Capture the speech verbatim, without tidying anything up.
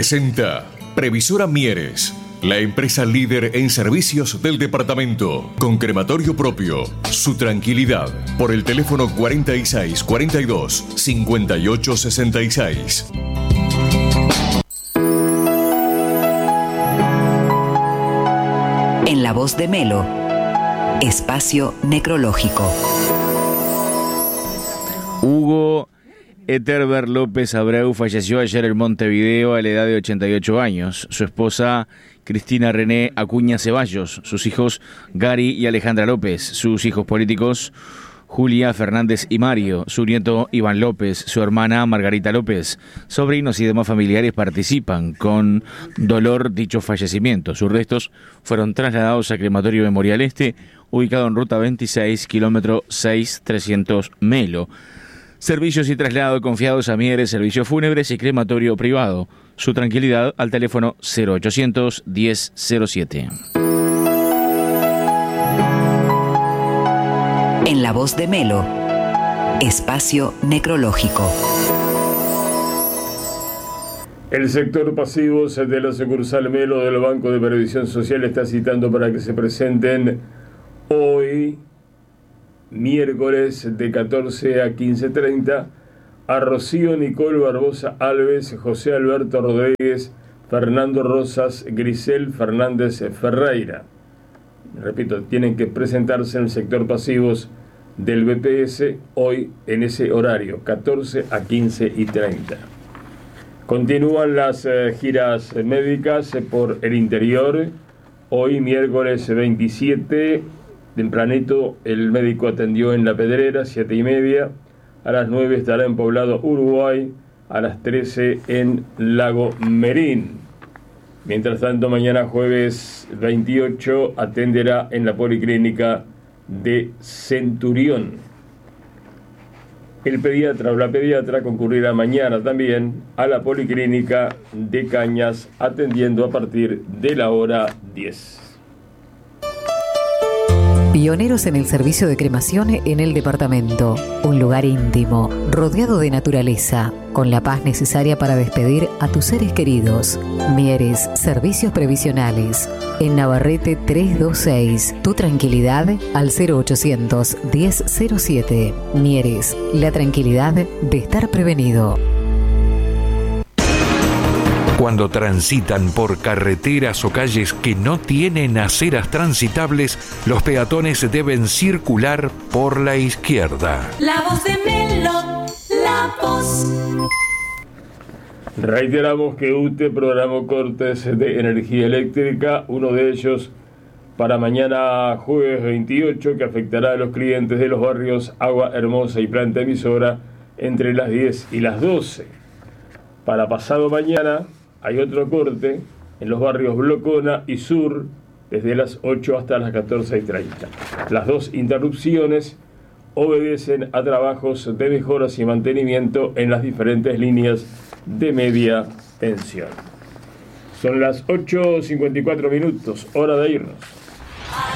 presenta Previsora Mieres, la empresa líder en servicios del departamento, con crematorio propio. Su tranquilidad, por el teléfono cuarenta y seis cuarenta y dos cincuenta y ocho sesenta y seis. En la voz de Melo, Espacio Necrológico. Hugo Eterber López Abreu falleció ayer en Montevideo a la edad de ochenta y ocho años. Su esposa, Cristina René Acuña Ceballos, sus hijos Gary y Alejandra López, sus hijos políticos Julia Fernández y Mario, su nieto Iván López, su hermana Margarita López, sobrinos y demás familiares participan con dolor dicho fallecimiento. Sus restos fueron trasladados al Crematorio Memorial Este, ubicado en ruta veintiséis, kilómetro seis mil trescientos Melo. Servicios y traslado confiados a Mieres, servicios fúnebres y crematorio privado. Su tranquilidad al teléfono cero ochocientos diez cero siete. En la voz de Melo, Espacio Necrológico. El sector pasivos de la sucursal Melo del Banco de Previsión Social está citando para que se presenten hoy, miércoles de catorce a quince treinta, a Rocío Nicole Barbosa Alves, José Alberto Rodríguez, Fernando Rosas, Grisel Fernández Ferreira. Repito, tienen que presentarse en el sector pasivos del B P S hoy en ese horario, catorce a quince y treinta. Continúan las eh, giras médicas eh, por el interior. Hoy, miércoles veintisiete, tempranito, el médico atendió en La Pedrera, siete y media. A las nueve estará en Poblado, Uruguay. A las trece en Lago Merín. Mientras tanto, mañana jueves veintiocho atenderá en la Policlínica de Centurión. El pediatra o la pediatra concurrirá mañana también a la Policlínica de Cañas, atendiendo a partir de la hora diez. Pioneros en el servicio de cremación en el departamento. Un lugar íntimo, rodeado de naturaleza, con la paz necesaria para despedir a tus seres queridos. Mieres, servicios previsionales. En Navarrete trescientos veintiséis. Tu tranquilidad al cero ochocientos diez cero siete. Mieres, la tranquilidad de estar prevenido. Cuando transitan por carreteras o calles que no tienen aceras transitables, los peatones deben circular por la izquierda. La voz de Melo, la voz. Reiteramos que U T E programó cortes de energía eléctrica, uno de ellos para mañana jueves veintiocho, que afectará a los clientes de los barrios Agua Hermosa y Planta Emisora entre las diez y las doce. Para pasado mañana hay otro corte en los barrios Blocona y Sur, desde las ocho hasta las catorce y treinta. Las dos interrupciones obedecen a trabajos de mejoras y mantenimiento en las diferentes líneas de media tensión. Son las ocho cincuenta y cuatro minutos, hora de irnos.